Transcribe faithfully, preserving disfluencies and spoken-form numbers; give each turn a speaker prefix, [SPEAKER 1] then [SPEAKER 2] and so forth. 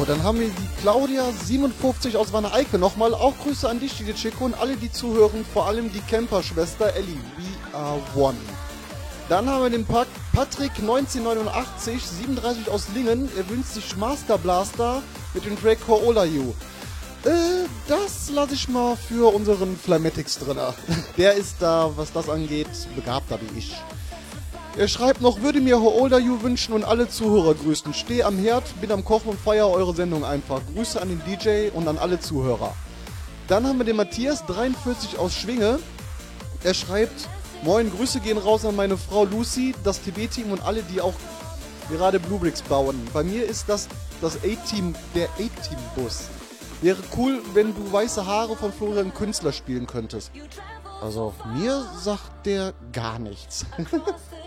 [SPEAKER 1] dann haben wir die Claudia siebenundfünfzig aus Wanne-Eickel nochmal. Auch Grüße an dich, die Chico, und alle, die zuhören, vor allem die Camper-Schwester Ellie. We are one. Dann haben wir den Pat Patrick neunzehnhundertneunundachtzig, siebenunddreißig aus Lingen. Er wünscht sich Master Blaster mit dem Track All You. Äh, das lasse ich mal für unseren Flametix drin. Der ist da, was das angeht, begabter wie ich. Er schreibt noch, würde mir How Old Are You wünschen und alle Zuhörer grüßen. Steh am Herd, bin am Kochen und feiere eure Sendung einfach. Grüße an den D J und an alle Zuhörer. Dann haben wir den Matthias dreiundvierzig aus Schwinge. Er schreibt, moin, Grüße gehen raus an meine Frau Lucy, das T B-Team und alle, die auch gerade Bluebricks bauen. Bei mir ist das das A-Team, der A-Team-Bus. Wäre cool, wenn du Weiße Haare von Florian Künstler spielen könntest. Also, mir sagt der gar nichts.